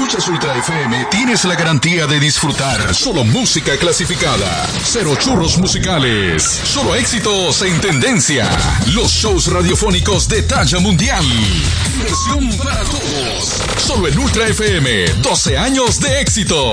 escuchas Ultra FM, tienes la garantía de disfrutar solo música clasificada, cero churros musicales, solo éxitos en tendencia, los shows radiofónicos de talla mundial, diversión para todos, solo en Ultra FM, 12 años de éxito.